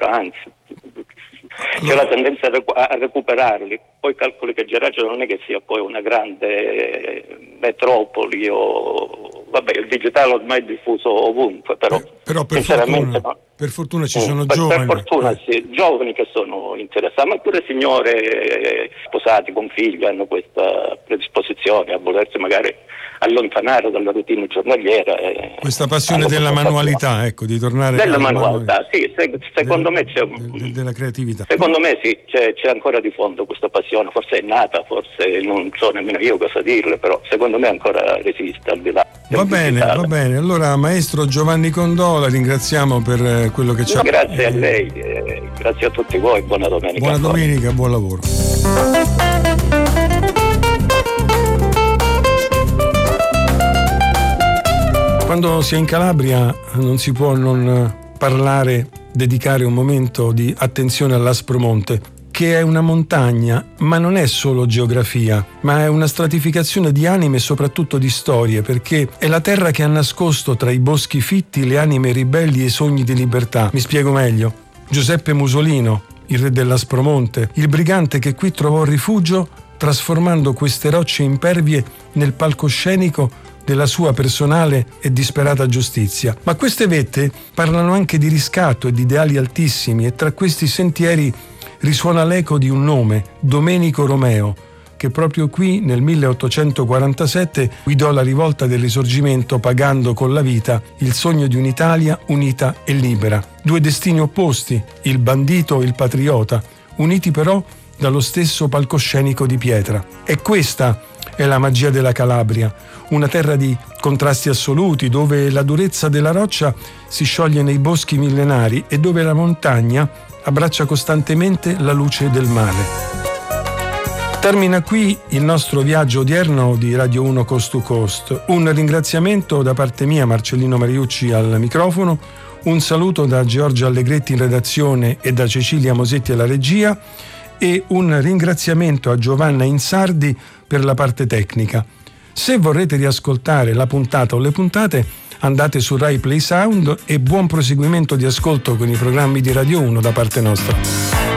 anzi c'è la tendenza a recuperarli. Poi calcoli che Gerace non è che sia poi una grande metropoli vabbè, il digitale ormai è diffuso ovunque, però per fortuna ci sono giovani. Per fortuna sì, giovani che sono interessati, ma pure signore sposati con figli hanno questa predisposizione a volersi magari allontanare dalla routine giornaliera. Questa passione della manualità, ecco, di tornare della manualità, sì, secondo me c'è della creatività. Secondo me sì, c'è ancora di fondo questa passione, forse è nata, forse non so nemmeno io cosa dirle, però secondo me ancora resiste al di là. Va bene. Allora, maestro Giovanni Condò, la ringraziamo per quello che ci ha. Grazie a lei, grazie a tutti voi, buona domenica. Buona domenica, buon lavoro. Quando si è in Calabria non si può non dedicare un momento di attenzione all'Aspromonte, che è una montagna, ma non è solo geografia, ma è una stratificazione di anime e soprattutto di storie, perché è la terra che ha nascosto tra i boschi fitti le anime ribelli e i sogni di libertà. Mi spiego meglio. Giuseppe Musolino, il re dell'Aspromonte, il brigante che qui trovò rifugio trasformando queste rocce impervie nel palcoscenico della sua personale e disperata giustizia. Ma queste vette parlano anche di riscatto e di ideali altissimi, e tra questi sentieri risuona l'eco di un nome, Domenico Romeo, che proprio qui nel 1847 guidò la rivolta del Risorgimento pagando con la vita il sogno di un'Italia unita e libera. Due destini opposti, il bandito e il patriota, uniti però dallo stesso palcoscenico di pietra. E questa è la magia della Calabria, una terra di contrasti assoluti, dove la durezza della roccia si scioglie nei boschi millenari e dove la montagna abbraccia costantemente la luce del mare. Termina qui il nostro viaggio odierno di Radio 1 Coast to Coast. Un ringraziamento da parte mia, Marcellino Mariucci al microfono, un saluto da Giorgia Allegretti in redazione e da Cecilia Mosetti alla regia, e un ringraziamento a Giovanna Insardi per la parte tecnica. Se vorrete riascoltare la puntata o le puntate, andate su Rai Play Sound, e buon proseguimento di ascolto con i programmi di Radio 1 da parte nostra.